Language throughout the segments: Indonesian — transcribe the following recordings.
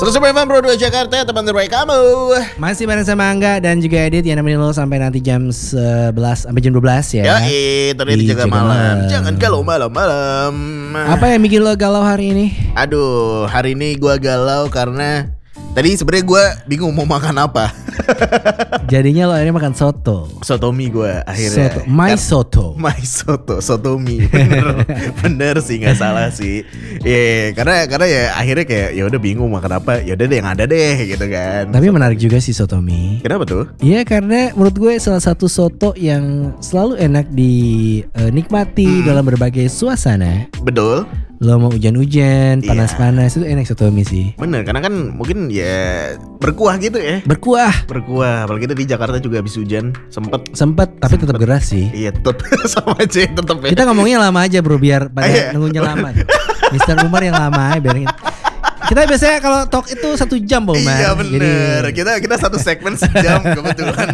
101.5 Bro 2 Jakarta, teman terbaik kamu. Masih bareng sama Angga dan juga Edit yang nemenin lo sampai nanti jam 11 sampai jam 12 ya. Tadi dijaga malam. Jangan galau malam-malam. Apa yang bikin lo galau hari ini? Aduh, hari ini gue galau karena tadi sebenarnya gue bingung mau makan apa. Jadinya lo akhirnya makan soto. Sotomi gue akhirnya. My soto. Sotomi. Bener sih, nggak salah sih. Karena ya akhirnya kayak ya udah bingung makan apa. Ya udah deh yang ada deh gitu kan. Tapi menarik juga sih sotomi. Kenapa tuh? Iya karena menurut gue salah satu soto yang selalu enak dinikmati dalam berbagai suasana. Betul. Lo mau hujan-hujan, panas-panas itu enak sotomi sih. Bener, karena kan mungkin ya berkuah gitu ya. Berkuah, apalagi di Jakarta juga habis hujan sempet tapi tetap geras sih. Iya tetap sama aja tetap ya. Kita ngomongnya lama aja bro biar pada nunggunya lama. Mr. Umar yang lama ya biar kita biasanya kalau talk itu 1 jam Bang Umar. Iya bener. Jadi... kita 1 segmen sejam kebetulan.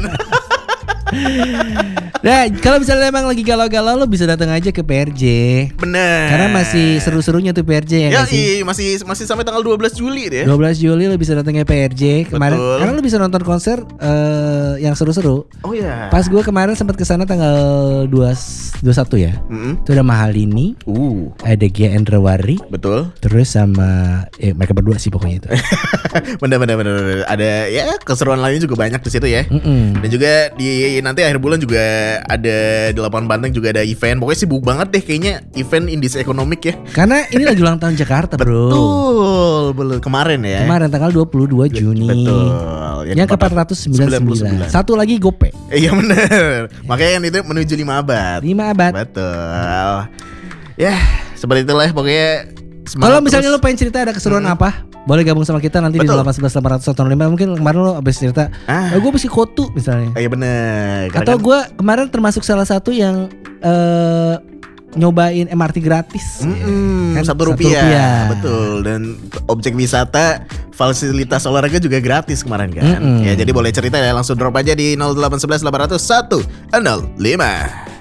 Nah kalau misalnya emang lagi galau-galau lo bisa datang aja ke PRJ. Bener. Karena masih seru-serunya tuh PRJ ya sih. Masih sampai tanggal 12 Juli deh. 12 Juli lo bisa datang ke PRJ kemarin. Betul. Karena lo bisa nonton konser yang seru-seru. Oh iya. Pas gue kemarin sempat kesana tanggal 21 ya. Itu ada Mahalini, ada Gia Endrawari. Betul. Terus sama mereka berdua sih pokoknya itu. bener. Ada ya keseruan lainnya juga banyak di situ ya. Dan juga di nanti akhir bulan juga ada di Lapangan Banteng juga ada event. Pokoknya sibuk banget deh kayaknya event Indies Ekonomik ya. Karena ini lagi ulang tahun Jakarta bro. Betul. Kemarin ya. Kemarin tanggal 22 Juni. Betul. Yang ke-499. Satu lagi Gope. Iya bener. Makanya kan itu menuju 5 abad. 5 abad. Betul. Ya seperti itulah pokoknya. Kalau misalnya lo pengen cerita ada keseruan apa, boleh gabung sama kita nanti di 1811 805. Mungkin kemarin lo abis cerita gue habis Kotu misalnya. Iya bener. Atau gue kemarin termasuk salah satu yang nyobain MRT gratis kan Rp1. Betul. Dan objek wisata fasilitas olahraga juga gratis kemarin kan. Ya jadi boleh cerita ya, langsung drop aja di 0811 800 105.